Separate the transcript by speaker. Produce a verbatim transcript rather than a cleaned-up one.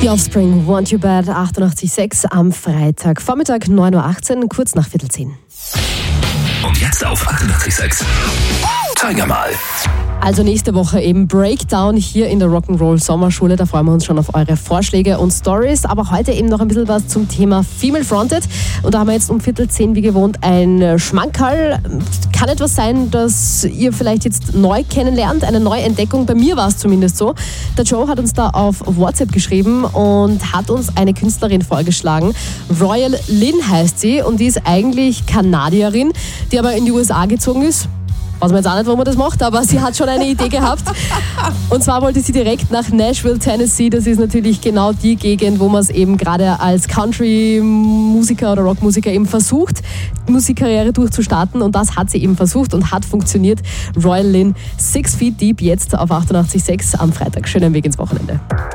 Speaker 1: Die Offspring, Want You Bad, achtundachtzig Komma sechs am Freitag. Vormittag neun Uhr achtzehn, kurz nach Viertel zehn.
Speaker 2: Und jetzt auf achtundachtzig Komma sechs. Tiger mal.
Speaker 1: Also nächste Woche eben Breakdown hier in der Rock'n'Roll Sommerschule. Da freuen wir uns schon auf eure Vorschläge und Stories. Aber heute eben noch ein bisschen was zum Thema Female Fronted. Und da haben wir jetzt um Viertel zehn wie gewohnt ein Schmankerl. Kann etwas sein, das ihr vielleicht jetzt neu kennenlernt, eine Neuentdeckung. Bei mir war es zumindest so. Der Joe hat uns da auf WhatsApp geschrieben und hat uns eine Künstlerin vorgeschlagen. Royal Lynn heißt sie und die ist eigentlich Kanadierin, die aber in die U S A gezogen ist. Weiß man jetzt auch nicht, wo man das macht, aber sie hat schon eine Idee gehabt. Und zwar wollte sie direkt nach Nashville, Tennessee. Das ist natürlich genau die Gegend, wo man es eben gerade als Country-Musiker oder Rockmusiker eben versucht, Musikkarriere durchzustarten. Und das hat sie eben versucht und hat funktioniert. Royal Lynn, Six Feet Deep, jetzt auf achtundachtzig Komma sechs am Freitag. Schönen Weg ins Wochenende.